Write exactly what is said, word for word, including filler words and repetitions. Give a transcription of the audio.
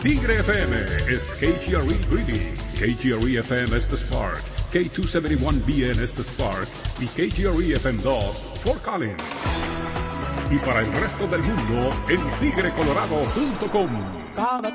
Tigre F M is K G R E Greeley, K G R E F M es The Spark, K doscientos setenta y uno B N es The Spark y K G R E F M dos Fort Collins. Y para el resto del mundo en tigre colorado punto com. Cada